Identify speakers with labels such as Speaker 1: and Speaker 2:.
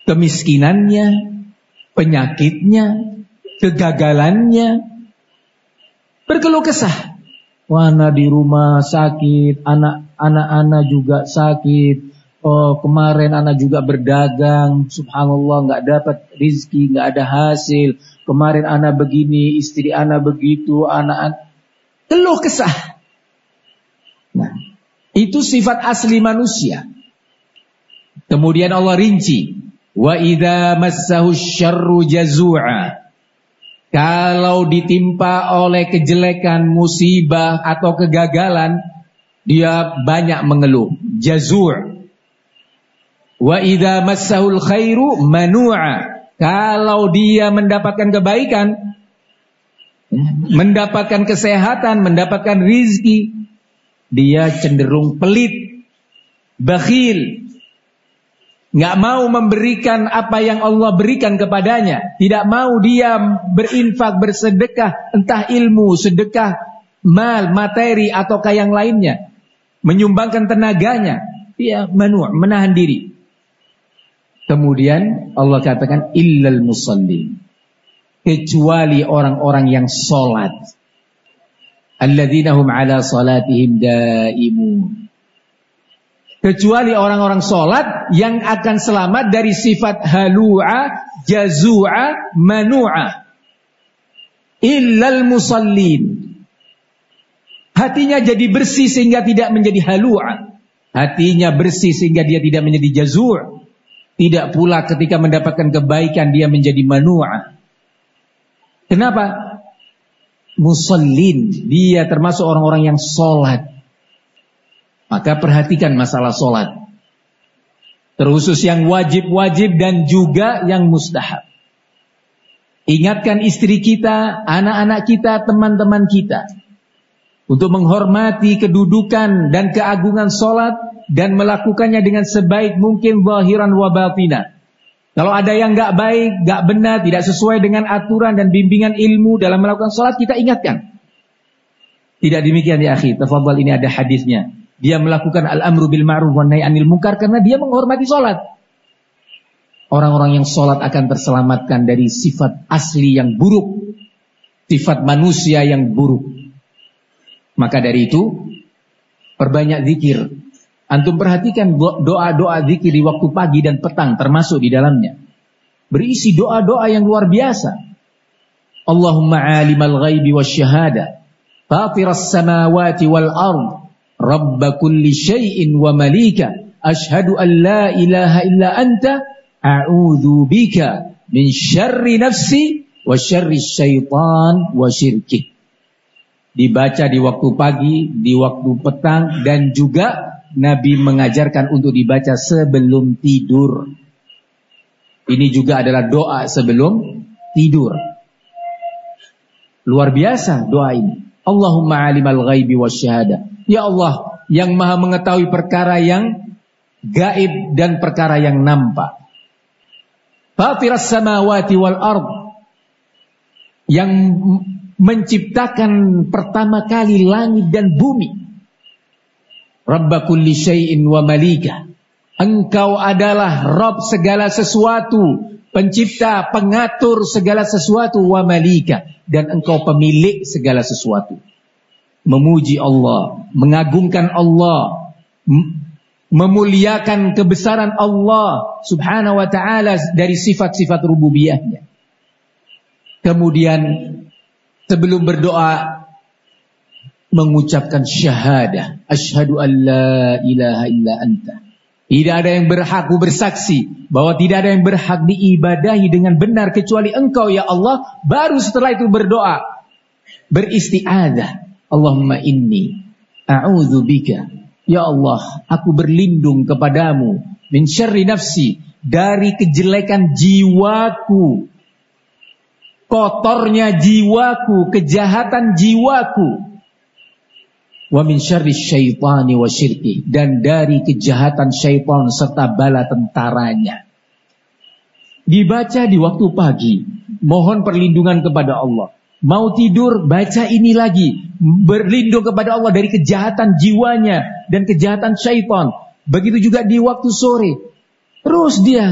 Speaker 1: kemiskinannya, penyakitnya, kegagalannya, berkeluh kesah. Wana di rumah sakit, anak-anak juga sakit. Oh, kemarin anak juga berdagang, subhanallah nggak dapat rizki, nggak ada hasil. Kemarin anak begini, istri anak begitu, anak keluh kesah. Nah, itu sifat asli manusia. Kemudian Allah rinci, wa idza massahu syarru jazua. Kalau ditimpa oleh kejelekan, musibah atau kegagalan, dia banyak mengeluh, jazua. Wa idza massahul khairu manu'a. Kalau dia mendapatkan kebaikan, mendapatkan kesehatan, mendapatkan rizki, dia cenderung pelit, bakhil, nggak mau memberikan apa yang Allah berikan kepadanya, tidak mau dia berinfak, bersedekah, entah ilmu, sedekah mal, materi ataukah yang lainnya, menyumbangkan tenaganya, dia menahan diri. Kemudian Allah katakan illal musallin, kecuali orang-orang yang sholat, alladzina hum ala salatihim daimun, kecuali orang-orang sholat yang akan selamat dari sifat halu'a, jazu'a, manu'a. Illal musallin, hatinya jadi bersih sehingga tidak menjadi halu'a, hatinya bersih sehingga dia tidak menjadi jazu'. Tidak pula ketika mendapatkan kebaikan dia menjadi manu'a. Kenapa? Musallin, dia termasuk orang-orang yang sholat. Maka perhatikan masalah sholat, terkhusus yang wajib-wajib dan juga yang mustahab. Ingatkan istri kita, anak-anak kita, teman-teman kita untuk menghormati kedudukan dan keagungan sholat dan melakukannya dengan sebaik mungkin zahiran wa batina. Kalau ada yang gak baik, gak benar, tidak sesuai dengan aturan dan bimbingan ilmu dalam melakukan sholat, kita ingatkan. Tidak demikian ya akhi, tafadhal, ini ada hadisnya. Dia melakukan al-amru bil ma'ruf wa nahy 'anil munkar karena dia menghormati sholat. Orang-orang yang sholat akan terselamatkan dari sifat asli yang buruk, sifat manusia yang buruk. Maka dari itu, perbanyak zikir. Antum perhatikan doa-doa zikir di waktu pagi dan petang termasuk di dalamnya. Berisi doa-doa yang luar biasa. Allahumma alimal ghaibi wasyahada, fatiras samawati wal ard, rabba kulli syai'in wa malika, ashhadu an la ilaha illa anta, a'udzu bika min syarri nafsi wa syarri syaitan wa syirki. Dibaca di waktu pagi, di waktu petang, dan juga Nabi mengajarkan untuk dibaca sebelum tidur. Ini juga adalah doa sebelum tidur. Luar biasa doa ini. Allahumma alimal ghaibi wasyahada. Ya Allah, yang maha mengetahui perkara yang gaib dan perkara yang nampak. Fatiras samawati wal ard, yang menciptakan pertama kali langit dan bumi. Rabba kulli syai'in wa malika, engkau adalah Rabb segala sesuatu, pencipta, pengatur segala sesuatu, wa malika, dan engkau pemilik segala sesuatu. Memuji Allah, mengagungkan Allah, memuliakan kebesaran Allah subhanahu wa ta'ala dari sifat-sifat rububiyahnya. Kemudian sebelum berdoa mengucapkan syahadah, asyhadu an la ilaha illa anta. Tidak ada yang berhak, bersaksi bahwa tidak ada yang berhak diibadahi dengan benar kecuali Engkau ya Allah. Baru setelah itu berdoa, beristi'adzah. Allahumma inni a'udzu bika, ya Allah, aku berlindung kepadamu, min syarri nafsi, dari kejelekan jiwaku, kotornya jiwaku, kejahatan jiwaku. Wa min syarri syaitani wa syirki, dan dari kejahatan syaitan serta bala tentaranya. Dibaca di waktu pagi, mohon perlindungan kepada Allah. Mau tidur, baca ini lagi, berlindung kepada Allah dari kejahatan jiwanya dan kejahatan syaitan. Begitu juga di waktu sore, terus dia